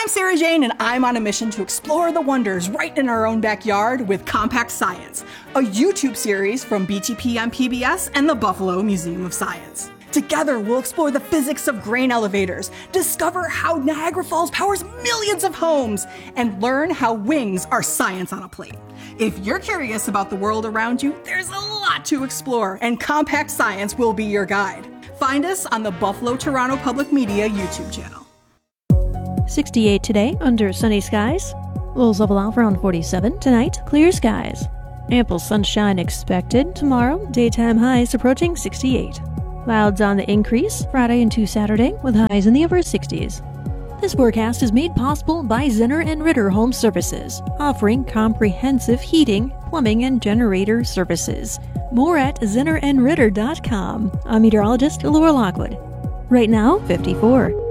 I'm Sarah Jane, and I'm on a mission to explore the wonders right in our own backyard with Compact Science, a YouTube series from BTP on PBS and the Buffalo Museum of Science. Together, we'll explore the physics of grain elevators, discover how Niagara Falls powers millions of homes, and learn how wings are science on a plate. If you're curious about the world around you, there's a lot to explore, and Compact Science will be your guide. Find us on the Buffalo Toronto Public Media YouTube channel. 68 today, under sunny skies. Lows level out around 47. Tonight, clear skies. Ample sunshine expected. Tomorrow, daytime highs approaching 68. Clouds on the increase Friday into Saturday with highs in the upper 60s. This forecast is made possible by Zinner and Ritter Home Services, offering comprehensive heating, plumbing, and generator services. More at zinnerandritter.com. I'm meteorologist Laura Lockwood. Right now, 54.